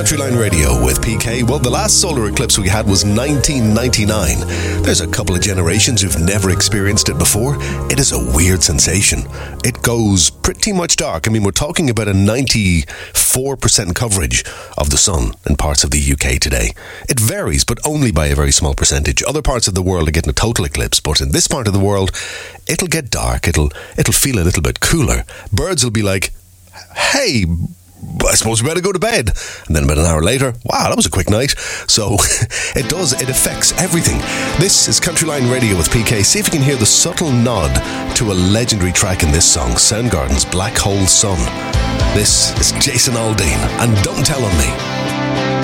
Country Line Radio with PK. Well, the last solar eclipse we had was 1999. There's a couple of generations who've never experienced it before. It is a weird sensation. It goes pretty much dark. I mean, we're talking about a 94% coverage of the sun in parts of the UK today. It varies, but only by a very small percentage. Other parts of the world are getting a total eclipse, but in this part of the world, it'll get dark. It'll feel a little bit cooler. Birds will be like, hey, I suppose we better go to bed. And then about an hour later, wow, that was a quick night. So it affects everything. This is Country Line Radio with PK. See if you can hear the subtle nod to a legendary track in this song, Soundgarden's Black Hole Sun. This is Jason Aldean and Don't Tell On Me.